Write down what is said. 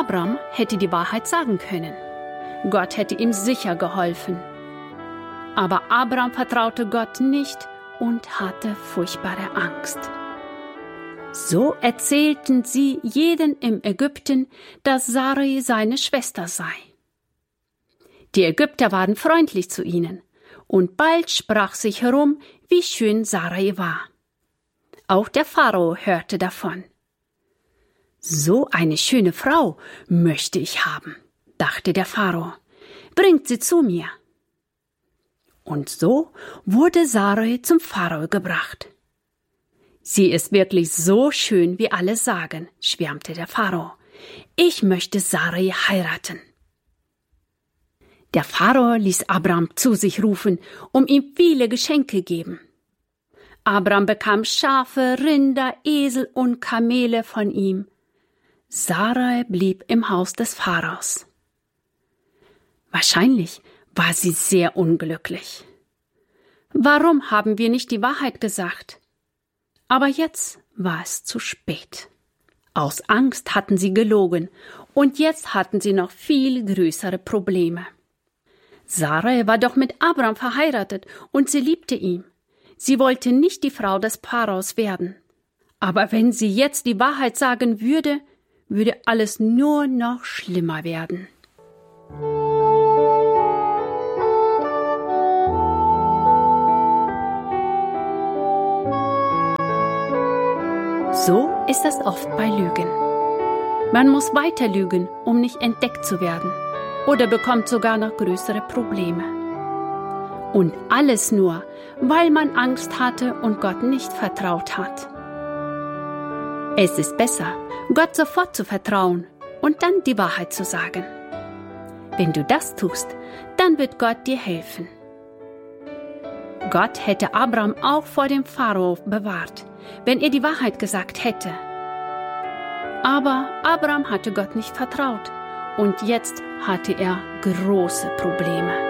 Abram hätte die Wahrheit sagen können. Gott hätte ihm sicher geholfen. Aber Abram vertraute Gott nicht und hatte furchtbare Angst. So erzählten sie jeden im Ägypten, dass Sarai seine Schwester sei. Die Ägypter waren freundlich zu ihnen, und bald sprach sich herum, wie schön Sarai war. Auch der Pharao hörte davon. So eine schöne Frau möchte ich haben, dachte der Pharao. Bringt sie zu mir. Und so wurde Sarai zum Pharao gebracht. Sie ist wirklich so schön, wie alle sagen, schwärmte der Pharao. Ich möchte Sarai heiraten. Der Pharao ließ Abram zu sich rufen, ihm viele Geschenke geben. Abram bekam Schafe, Rinder, Esel und Kamele von ihm. Sarai blieb im Haus des Pharaos. Wahrscheinlich war sie sehr unglücklich. Warum haben wir nicht die Wahrheit gesagt? Aber jetzt war es zu spät. Aus Angst hatten sie gelogen, und jetzt hatten sie noch viel größere Probleme. Sarai war doch mit Abram verheiratet, und sie liebte ihn. Sie wollte nicht die Frau des Pharaos werden. Aber wenn sie jetzt die Wahrheit sagen würde, würde alles nur noch schlimmer werden. So ist es oft bei Lügen. Man muss weiter lügen, um nicht entdeckt zu werden, oder bekommt sogar noch größere Probleme. Und alles nur, weil man Angst hatte und Gott nicht vertraut hat. Es ist besser, Gott sofort zu vertrauen und dann die Wahrheit zu sagen. Wenn du das tust, dann wird Gott dir helfen. Gott hätte Abram auch vor dem Pharao bewahrt, wenn er die Wahrheit gesagt hätte. Aber Abram hatte Gott nicht vertraut und jetzt hatte er große Probleme.